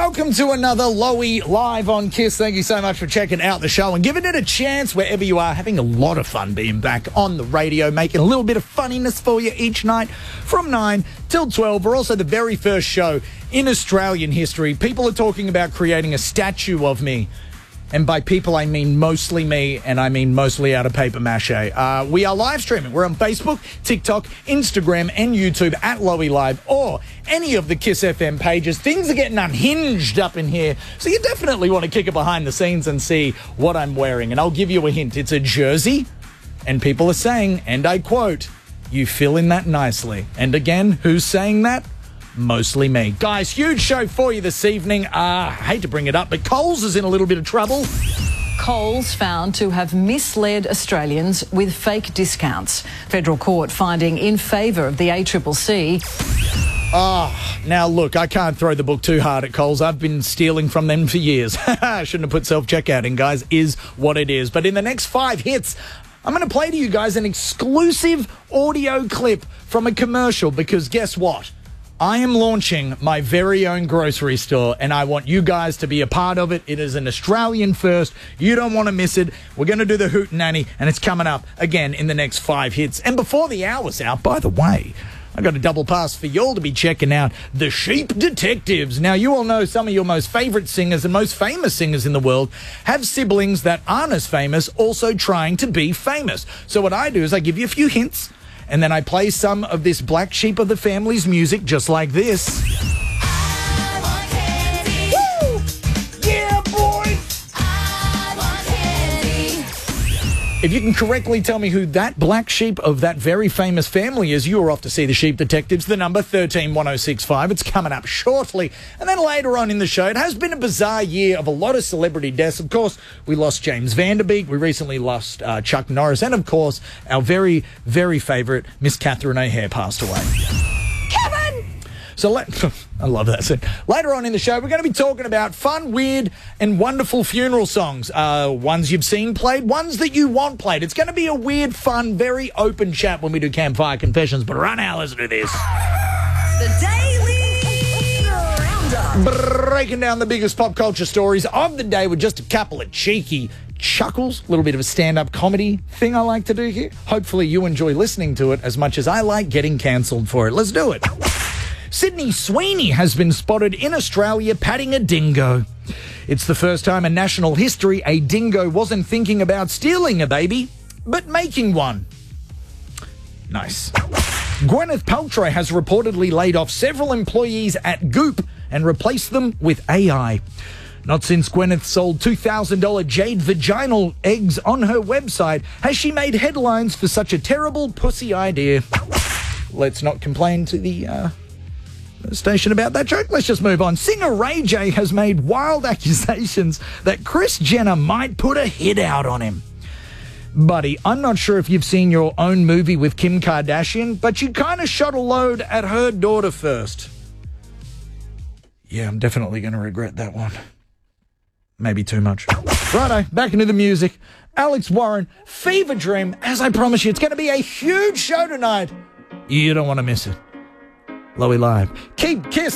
Welcome to another Lowy Live on KISS. Thank you so much for checking out the show and giving it a chance wherever you are. Having a lot of fun being back on the radio, making a little bit of funniness for you each night from 9 till 12. We're also the very first show in Australian history. People are talking about creating a statue of me. And by people, I mean mostly me, and I mean mostly out of paper mache. We are live streaming. We're on Facebook, TikTok, Instagram, and YouTube at Lowy Live, or any of the KISS FM pages. Things are getting unhinged up in here, so you definitely want to kick it behind the scenes and see what I'm wearing. And I'll give you a hint. It's a jersey, and people are saying, and I quote, "You fill in that nicely." And again, who's saying that? Mostly me. Guys, huge show for you this evening. I hate to bring it up, but Coles is in a little bit of trouble. Coles found to have misled Australians with fake discounts. Federal court finding in favour of the ACCC. Now look, I can't throw the book too hard at Coles. I've been stealing from them for years. I shouldn't have put self-checkout in, guys, is what it is. But in the next 5 hits, I'm going to play to you guys an exclusive audio clip from a commercial, because guess what? I am launching my very own grocery store, and I want you guys to be a part of it. It is an Australian first. You don't want to miss it. We're going to do the Hootenanny, and it's coming up again in the next 5 hits. And before the hour's out, by the way, I got a double pass for y'all to be checking out The Sheep Detectives. Now, you all know some of your most favourite singers and most famous singers in the world have siblings that aren't as famous, also trying to be famous. So what I do is I give you a few hints, and then I play some of this black sheep of the family's music, just like this. I want candy. Woo! Yeah, boy! I want candy. If you can correctly tell me who that black sheep of that very famous family is, you're off to see The Sheep Detectives. The number 131065. It's coming up shortly. And then later on in the show, it has been a bizarre year of a lot of celebrity deaths. Of course, we lost James Van Der Beek. We recently lost Chuck Norris. And of course, our very, very favourite Miss Catherine O'Hare passed away. Kevin! So I love that scene. Later on in the show, we're going to be talking about fun, weird, and wonderful funeral songs. Ones you've seen played, ones that you want played. It's going to be a weird, fun, very open chat when we do Campfire Confessions. But right now, listen to this. The Daily Roundup. Breaking down the biggest pop culture stories of the day with just a couple of cheeky chuckles, a little bit of a stand-up comedy thing I like to do here. Hopefully you enjoy listening to it as much as I like getting cancelled for it. Let's do it. Sydney Sweeney has been spotted in Australia patting a dingo. It's the first time in national history a dingo wasn't thinking about stealing a baby, but making one. Nice. Gwyneth Paltrow has reportedly laid off several employees at Goop and replaced them with AI. Not since Gwyneth sold $2,000 jade vaginal eggs on her website has she made headlines for such a terrible pussy idea. Let's not complain to the station about that joke. Let's just move on. Singer Ray J has made wild accusations that Kris Jenner might put a hit out on him. Buddy, I'm not sure if you've seen your own movie with Kim Kardashian, but you kind of shot a load at her daughter first. Yeah, I'm definitely going to regret that one. Maybe too much. Righto, back into the music. Alex Warren, Fever Dream. As I promised you, it's going to be a huge show tonight. You don't want to miss it. Lowy Live. Keep KISS.